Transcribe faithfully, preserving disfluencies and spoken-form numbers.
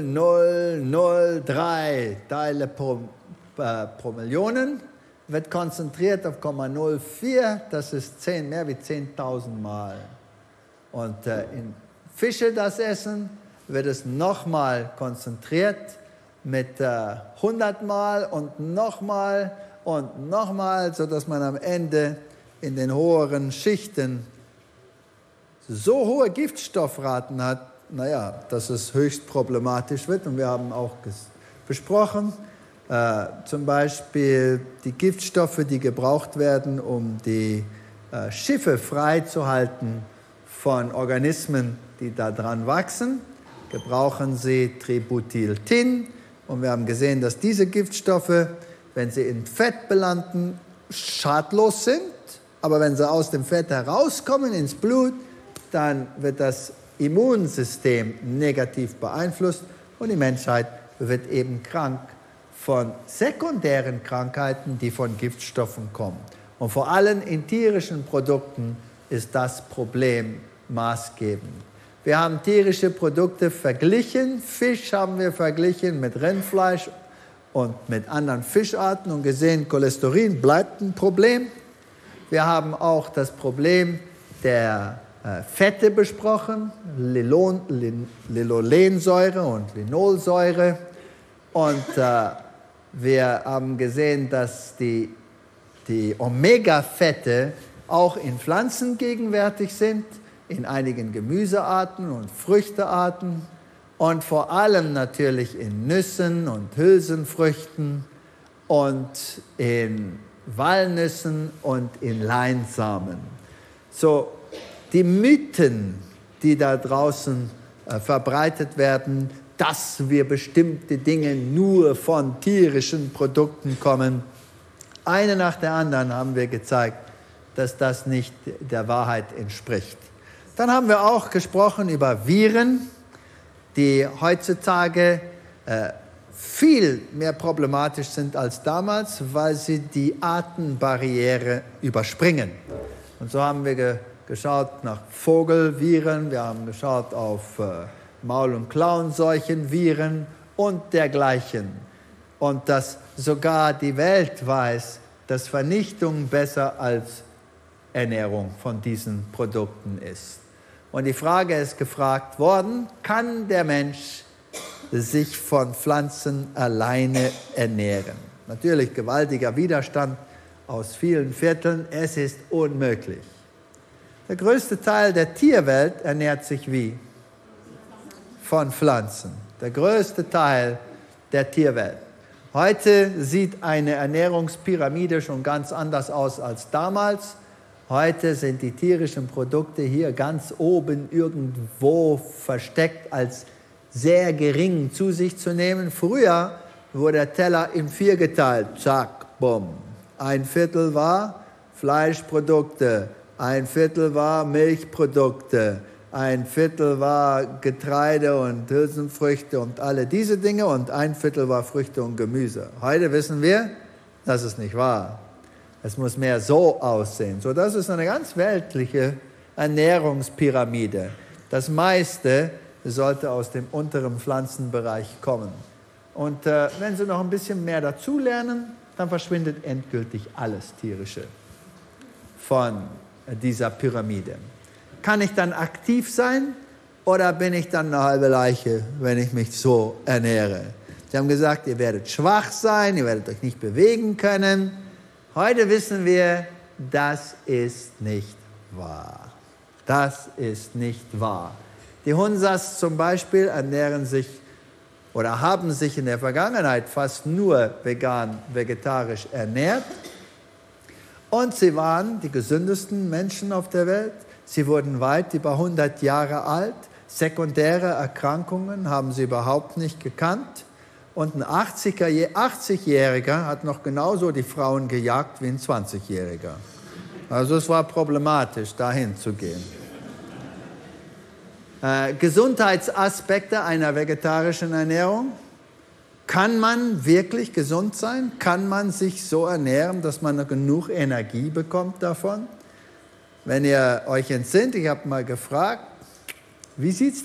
null null drei Teile pro, äh, pro Millionen wird konzentriert auf null Komma null vier, das ist zehn, mehr wie zehntausend Mal. Und äh, in Fische das essen, wird es nochmal konzentriert mit äh, hundert Mal und nochmal und nochmal, sodass man am Ende in den höheren Schichten so hohe Giftstoffraten hat, naja, dass es höchst problematisch wird. Und wir haben auch besprochen, äh, zum Beispiel die Giftstoffe, die gebraucht werden, um die äh, Schiffe freizuhalten von Organismen, die da dran wachsen, gebrauchen sie Tributyltin. Und wir haben gesehen, dass diese Giftstoffe, wenn sie in Fett belanden, schadlos sind. Aber wenn sie aus dem Fett herauskommen ins Blut, dann wird das Immunsystem negativ beeinflusst und die Menschheit wird eben krank von sekundären Krankheiten, die von Giftstoffen kommen. Und vor allem in tierischen Produkten ist das Problem maßgebend. Wir haben tierische Produkte verglichen, Fisch haben wir verglichen mit Rindfleisch und mit anderen Fischarten und gesehen, Cholesterin bleibt ein Problem. Wir haben auch das Problem der äh, Fette besprochen, Lilon, Lin, Linolensäure und Linolsäure. Und äh, wir haben gesehen, dass die, die Omega-Fette auch in Pflanzen gegenwärtig sind, in einigen Gemüsearten und Früchtearten und vor allem natürlich in Nüssen und Hülsenfrüchten und in Walnüssen und in Leinsamen. So, die Mythen, die da draußen äh, verbreitet werden, dass wir bestimmte Dinge nur von tierischen Produkten kommen, eine nach der anderen haben wir gezeigt, dass das nicht der Wahrheit entspricht. Dann haben wir auch gesprochen über Viren, die heutzutage äh, viel mehr problematisch sind als damals, weil sie die Artenbarriere überspringen. Und so haben wir ge geschaut nach Vogelviren, wir haben geschaut auf äh, Maul- und Klauenseuchenviren und dergleichen. Und dass sogar die Welt weiß, dass Vernichtung besser als Ernährung von diesen Produkten ist. Und die Frage ist gefragt worden, kann der Mensch sich von Pflanzen alleine ernähren? Natürlich gewaltiger Widerstand aus vielen Vierteln, es ist unmöglich. Der größte Teil der Tierwelt ernährt sich wie? Von Pflanzen. Der größte Teil der Tierwelt. Heute sieht eine Ernährungspyramide schon ganz anders aus als damals. Heute sind die tierischen Produkte hier ganz oben irgendwo versteckt als sehr gering zu sich zu nehmen. Früher wurde der Teller in vier geteilt. Zack, bumm. Ein Viertel war Fleischprodukte, ein Viertel war Milchprodukte, ein Viertel war Getreide und Hülsenfrüchte und alle diese Dinge und ein Viertel war Früchte und Gemüse. Heute wissen wir, das ist nicht wahr. Es muss mehr so aussehen. So, das ist eine ganz weltliche Ernährungspyramide. Das meiste sollte aus dem unteren Pflanzenbereich kommen. Und äh, wenn Sie noch ein bisschen mehr dazu lernen, dann verschwindet endgültig alles Tierische von dieser Pyramide. Kann ich dann aktiv sein oder bin ich dann eine halbe Leiche, wenn ich mich so ernähre? Sie haben gesagt, ihr werdet schwach sein, ihr werdet euch nicht bewegen können. Heute wissen wir, das ist nicht wahr. Das ist nicht wahr. Die Hunsas zum Beispiel ernähren sich oder haben sich in der Vergangenheit fast nur vegan, vegetarisch ernährt. Und sie waren die gesündesten Menschen auf der Welt. Sie wurden weit über hundert Jahre alt. Sekundäre Erkrankungen haben sie überhaupt nicht gekannt. Und ein achtzigjähriger hat noch genauso die Frauen gejagt wie ein zwanzigjähriger. Also es war problematisch, dahin zu gehen. Äh, Gesundheitsaspekte einer vegetarischen Ernährung. Kann man wirklich gesund sein? Kann man sich so ernähren, dass man genug Energie bekommt davon? Wenn ihr euch entsinnt, ich habe mal gefragt, wie sieht es